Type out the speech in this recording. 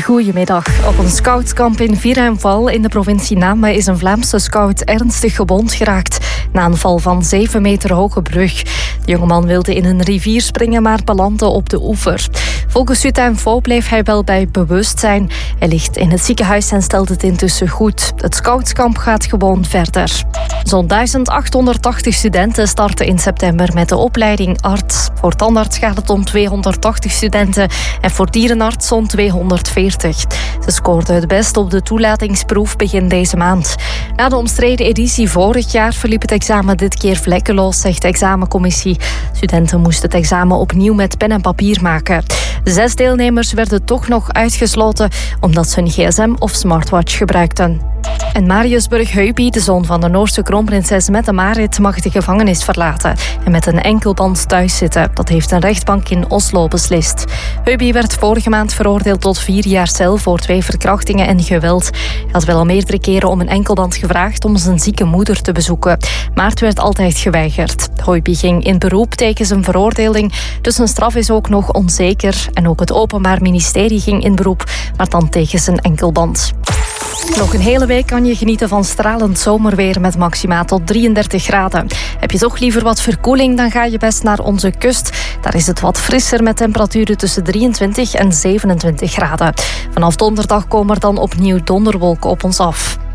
Goedemiddag. Op een scoutskamp in Vierenval in de provincie Namen is een Vlaamse scout ernstig gewond geraakt na een val van 7 meter hoge brug. De jongeman wilde in een rivier springen, maar belandde op de oever. Volgens Utinfo bleef hij wel bij bewustzijn. Hij ligt in het ziekenhuis en stelt het intussen goed. Het scoutskamp gaat gewoon verder. Zo'n 1880 studenten starten in september met de opleiding arts. Voor tandarts gaat het om 280 studenten en voor dierenarts zo'n 240. Ze scoorden het best op de toelatingsproef begin deze maand. Na de omstreden editie vorig jaar verliep het examen dit keer vlekkeloos, zegt de examencommissie. Studenten moesten het examen opnieuw met pen en papier maken. 6 deelnemers werden toch nog uitgesloten omdat ze een gsm of smartwatch gebruikten. En Marius Burgheuby, de zoon van de Noorse kroonprinses Mette-Marit, mag de gevangenis verlaten en met een enkelband thuis zitten. Dat heeft een rechtbank in Oslo beslist. Heuby werd vorige maand veroordeeld tot 4 jaar cel voor 2 verkrachtingen en geweld. Hij had wel al meerdere keren om een enkelband gevraagd om zijn zieke moeder te bezoeken, maar het werd altijd geweigerd. Heuby ging in beroep tegen zijn veroordeling, dus zijn straf is ook nog onzeker. En ook het Openbaar Ministerie ging in beroep, maar dan tegen zijn enkelband. Nog een hele week kan je genieten van stralend zomerweer met maxima tot 33 graden. Heb je toch liever wat verkoeling, dan ga je best naar onze kust. Daar is het wat frisser met temperaturen tussen 23 en 27 graden. Vanaf donderdag komen er dan opnieuw donderwolken op ons af.